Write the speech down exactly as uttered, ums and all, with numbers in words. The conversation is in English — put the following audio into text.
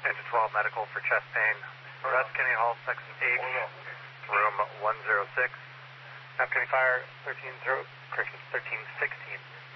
Engine twelve medical for chest pain. West Kennedy Hall, section H, room one oh six. Map County Fire, thirteen zero, correction, thirteen sixteen.